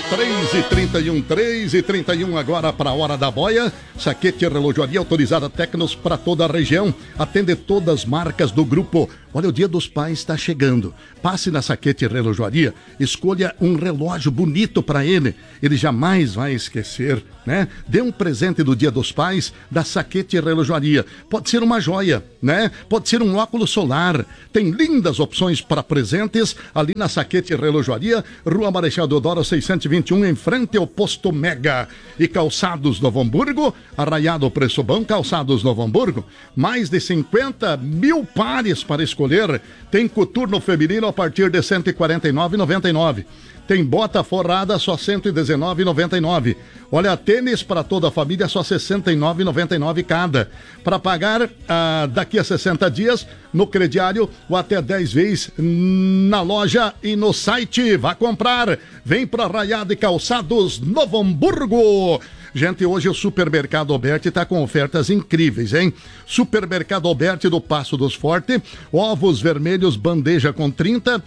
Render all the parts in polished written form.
3h31 agora para a Hora da Boia. Saquete Relojoaria autorizada Tecnos para toda a região. Atende todas as marcas do grupo. Olha, o Dia dos Pais está chegando. Passe na Saquete Relojoaria, escolha um relógio bonito para ele. Ele jamais vai esquecer, né? Dê um presente do Dia dos Pais da Saquete Relojoaria. Pode ser uma joia, né? Pode ser um óculos solar. Tem lindas opções para presentes ali na Saquete Relojoaria, Rua Marechal Deodoro 621, em frente ao Posto Mega. E Calçados Novo Hamburgo, Arraiado Preço Bom, Calçados Novo Hamburgo, mais de 50 mil pares para escolher. Tem coturno feminino a partir de R$ 149,99. Tem bota forrada só R$ 119,99. Olha, tênis para toda a família só R$ 69,99 cada. Para pagar daqui a 60 dias no crediário ou até 10 vezes na loja e no site. Vá comprar. Vem para Arraiado e Calçados Novo Hamburgo. Gente, hoje o Supermercado Alberti está com ofertas incríveis, hein? Supermercado Alberti do Passo dos Forte, ovos vermelhos bandeja com 30, R$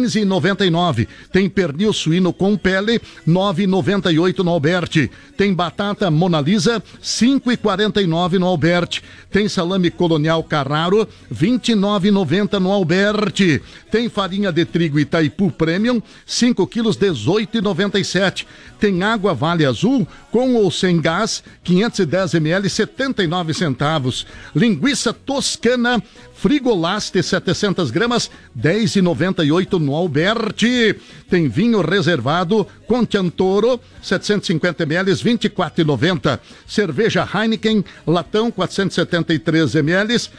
15,99. Tem pernil suíno com pele, R$ 9,98 no Alberti. Tem batata Mona Lisa, R$ 5,49 no Alberti. Tem salame colonial Carraro, R$ 29,90 no Alberti. Tem farinha de trigo Itaipu Premium, 5 quilos, R$ 18,97. Tem água Vale Azul, com ou sem gás, 510 ml, 79 centavos. Linguiça toscana Frigolaste 700 gramas, R$ 10,98 no Alberti. Tem vinho reservado Contiantoro 750 ml, R$ 24,90. Cerveja Heineken latão 473 ml, R$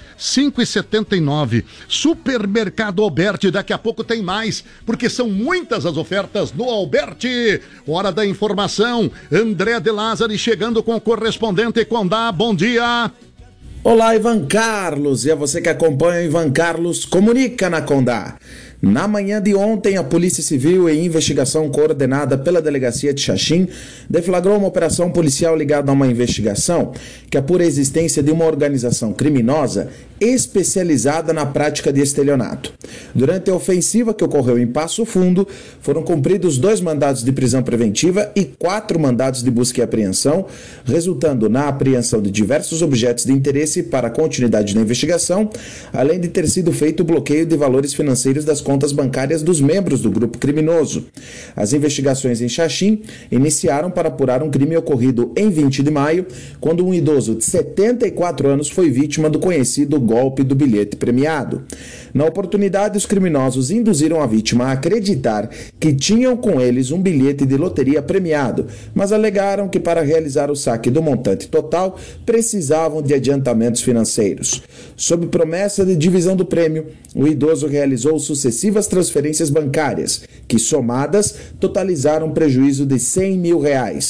5,79. Supermercado Alberti, daqui a pouco tem mais, porque são muitas as ofertas no Alberti. Hora da informação, André de Lázari chegando com o correspondente Condá. Bom dia. Olá, Ivan Carlos, e a você que acompanha o Ivan Carlos Comunica na Condá. Na manhã de ontem, a Polícia Civil, em investigação coordenada pela Delegacia de Xaxim, deflagrou uma operação policial ligada a uma investigação que apura a existência de uma organização criminosa especializada na prática de estelionato. Durante a ofensiva que ocorreu em Passo Fundo, foram cumpridos 2 mandados de prisão preventiva e 4 mandados de busca e apreensão, resultando na apreensão de diversos objetos de interesse para a continuidade da investigação, além de ter sido feito o bloqueio de valores financeiros das contas bancárias dos membros do grupo criminoso. As investigações em Xaxim iniciaram para apurar um crime ocorrido em 20 de maio, quando um idoso de 74 anos foi vítima do conhecido golpe do bilhete premiado. Na oportunidade, os criminosos induziram a vítima a acreditar que tinham com eles um bilhete de loteria premiado, mas alegaram que para realizar o saque do montante total precisavam de adiantamentos financeiros. Sob promessa de divisão do prêmio, o idoso realizou sucessivas transferências bancárias, que somadas totalizaram um prejuízo de R$100 mil.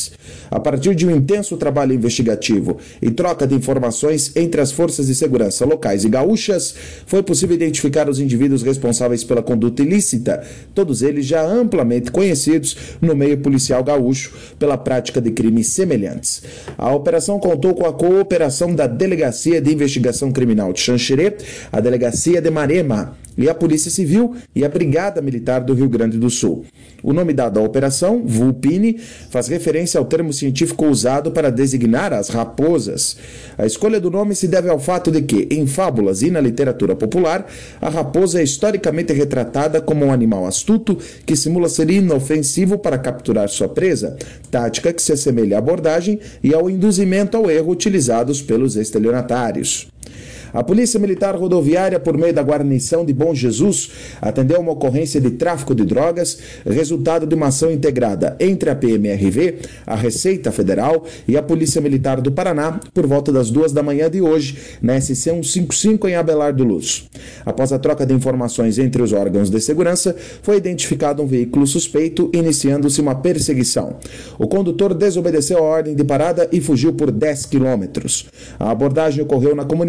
A partir de um intenso trabalho investigativo e troca de informações entre as forças de segurança locais e gaúchas, foi possível identificar os indivíduos responsáveis pela conduta ilícita, todos eles já amplamente conhecidos no meio policial gaúcho pela prática de crimes semelhantes. A operação contou com a cooperação da Delegacia de Investigação Criminal de Xanxerê, a Delegacia de Marema e a Polícia Civil e a Brigada Militar do Rio Grande do Sul. O nome dado à operação, Vulpine, faz referência ao termo científico usado para designar as raposas. A escolha do nome se deve ao fato de que, em fábulas e na literatura popular, a raposa é historicamente retratada como um animal astuto que simula ser inofensivo para capturar sua presa, tática que se assemelha à abordagem e ao induzimento ao erro utilizados pelos estelionatários. A Polícia Militar Rodoviária, por meio da guarnição de Bom Jesus, atendeu uma ocorrência de tráfico de drogas, resultado de uma ação integrada entre a PMRV, a Receita Federal e a Polícia Militar do Paraná, por volta das 2 da manhã de hoje, na SC 155 em Abelardo Luz. Após a troca de informações entre os órgãos de segurança, foi identificado um veículo suspeito, iniciando-se uma perseguição. O condutor desobedeceu a ordem de parada e fugiu por 10 quilômetros. A abordagem ocorreu na comunidade de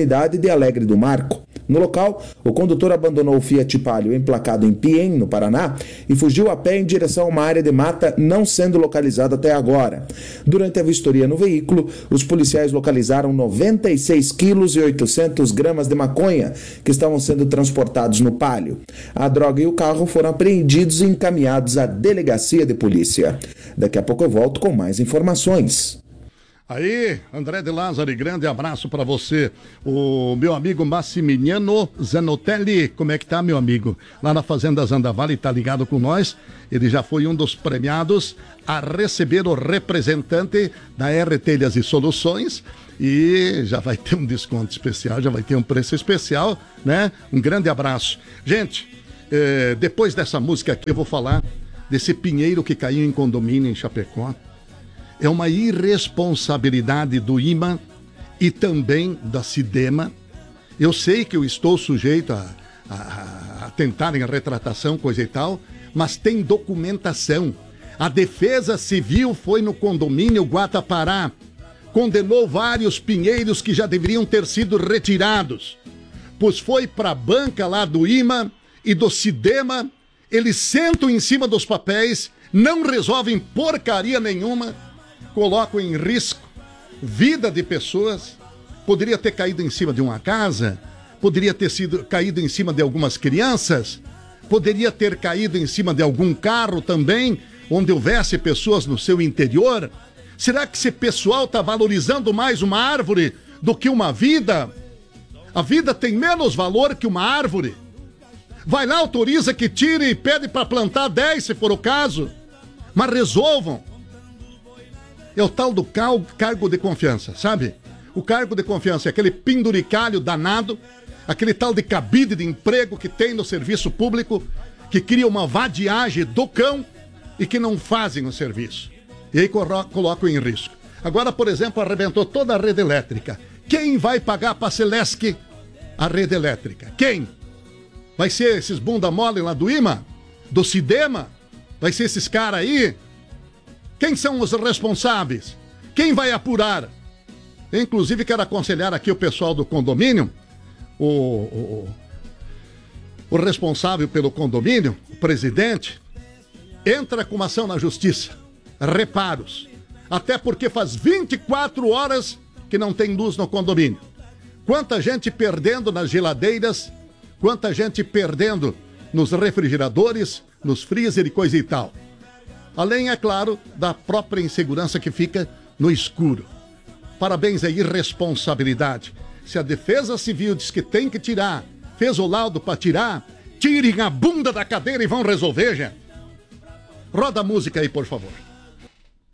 e Alegre do Marco. No local, o condutor abandonou o Fiat Palio emplacado em Piem, no Paraná, e fugiu a pé em direção a uma área de mata não sendo localizada até agora. Durante a vistoria no veículo, os policiais localizaram 96 quilos e 800 gramas de maconha que estavam sendo transportados no Palio. A droga e o carro foram apreendidos e encaminhados à delegacia de polícia. Daqui a pouco eu volto com mais informações. Aí, André de Lázaro, grande abraço para você. O meu amigo Massimiliano Zanotelli, como é que tá, meu amigo? Lá na Fazenda Zandavale, tá ligado com nós. Ele já foi um dos premiados a receber o representante da R Telhas e Soluções e já vai ter um desconto especial, já vai ter um preço especial, né? Um grande abraço. Gente, depois dessa música aqui eu vou falar desse pinheiro que caiu em condomínio em Chapecó. É uma irresponsabilidade do IMA e também da Sidema. Eu sei que eu estou sujeito a tentarem a retratação, coisa e tal, mas tem documentação. A Defesa Civil foi no condomínio Guatapará, condenou vários pinheiros que já deveriam ter sido retirados, pois foi para a banca lá do IMA e do Sidema, eles sentam em cima dos papéis, não resolvem porcaria nenhuma, colocam em risco vida de pessoas. Poderia ter caído em cima de uma casa, poderia ter caído em cima de algumas crianças, poderia ter caído em cima de algum carro também, onde houvesse pessoas no seu interior. Será que esse pessoal está valorizando mais uma árvore do que uma vida? A vida tem menos valor que uma árvore. Vai lá, autoriza que tire e pede para plantar 10, se for o caso. Mas resolvam. É o tal do cargo de confiança, sabe? O cargo de confiança é aquele penduricalho danado, aquele tal de cabide de emprego que tem no serviço público, que cria uma vadiagem do cão e que não fazem o serviço. E aí colocam em risco. Agora, por exemplo, arrebentou toda a rede elétrica. Quem vai pagar para a Celesc a rede elétrica? Quem? Vai ser esses bunda mole lá do IMA? Do Sidema? Vai ser esses caras aí? Quem são os responsáveis? Quem vai apurar? Eu, inclusive, quero aconselhar aqui o pessoal do condomínio, o responsável pelo condomínio, o presidente, entra com uma ação na justiça, reparos, até porque faz 24 horas que não tem luz no condomínio. Quanta gente perdendo nas geladeiras, quanta gente perdendo nos refrigeradores, nos freezer e coisa e tal. Além, é claro, da própria insegurança que fica no escuro. Parabéns à irresponsabilidade. Se a Defesa Civil diz que tem que tirar, fez o laudo para tirar, tirem a bunda da cadeira e vão resolver, gente. Roda a música aí, por favor.